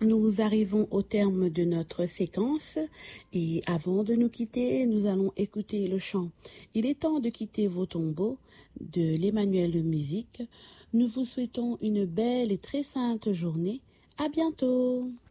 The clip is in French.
Nous arrivons au terme de notre séquence et avant de nous quitter, nous allons écouter le chant « Il est temps de quitter vos tombeaux » de l'Emmanuel de Musique. Nous vous souhaitons une belle et très sainte journée. À bientôt.